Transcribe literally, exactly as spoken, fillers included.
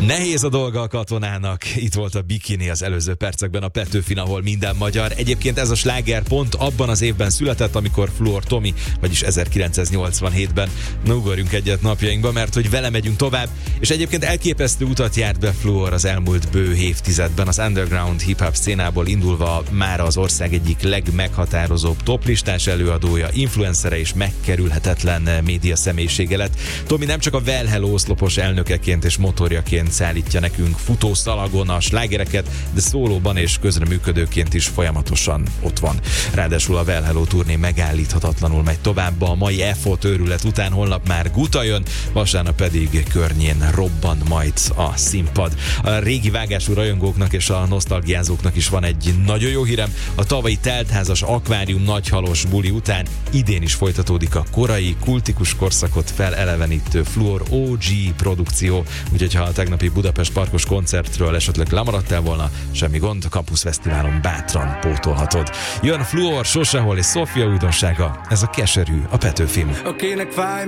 Nehéz a dolga a katonának. Itt volt a Bikini az előző percekben a Petőfin, ahol minden magyar. Egyébként ez a sláger pont abban az évben született, amikor Fluor Tomi, vagyis ezerkilencszáznyolcvanhétben. Na, ugorjunk egyet napjainkba, mert hogy vele megyünk tovább. És egyébként elképesztő utat járt be Fluor az elmúlt bő évtizedben. Az underground hip-hop szcénából indulva már az ország egyik legmeghatározóbb toplistás előadója, influencere és megkerülhetetlen média személyisége lett. Tomi nem csak a Well Hello oszlopos elnökeként és motorjaként szállítja nekünk futószalagon a slágereket, de szólóban és közreműködőként is folyamatosan ott van. Ráadásul a Well Hello turné megállíthatatlanul megy tovább. A mai F O T őrület után holnap már Guta jön, vasárnap pedig környén robban majd a színpad. A régi vágású rajongóknak és a nosztalgiázóknak is van egy nagyon jó hírem. A tavalyi teltházas akvárium nagyhalos buli után idén is folytatódik a korai, kultikus korszakot felelevenítő Fluor o gé produkció, úgyhogy ha a tegnapi Budapest Parkos koncertről esetleg lemaradtál volna, semmi gond, a Campus Fesztiválon bátran pótolhatod. Jön Fluor, Sosehol és Sofia újdonsága, ez a keserű, a Petőfin. Akinek fáj